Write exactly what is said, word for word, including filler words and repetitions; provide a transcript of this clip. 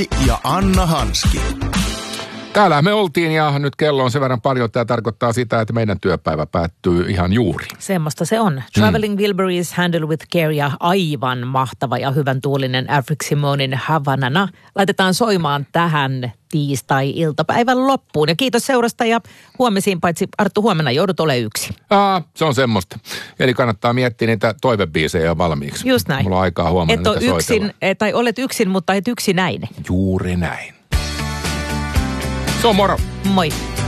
Ja Anna Hanski. Täällä me oltiin ja nyt kello on sen verran paljon, että tämä tarkoittaa sitä, että meidän työpäivä päättyy ihan juuri. Semmoista se on. Traveling mm. Wilburys, Handle with Care ja aivan mahtava ja hyvän tuulinen Afric Simonin Havanana. Laitetaan soimaan tähän tiistai-iltapäivän loppuun. Ja kiitos seurasta ja huomisiin, paitsi Arttu huomenna joudut ole yksi. Aa, se on semmoista. Eli kannattaa miettiä niitä toivebiisejä jo valmiiksi. Just näin. Mulla on aikaa huomenna et niitä yksin, soitella. tai olet yksin, mutta et yksinäinen. Juuri näin. Se on moro. Moi.